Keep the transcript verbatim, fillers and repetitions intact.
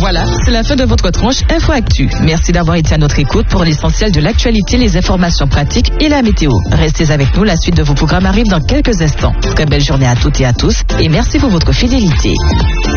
Voilà, c'est la fin de votre tranche Info Actu. Merci d'avoir été à notre écoute pour l'essentiel de l'actualité, les informations pratiques et la météo. Restez avec nous, la suite de vos programmes arrive dans quelques instants. Très belle journée à toutes et à tous et merci pour votre fidélité.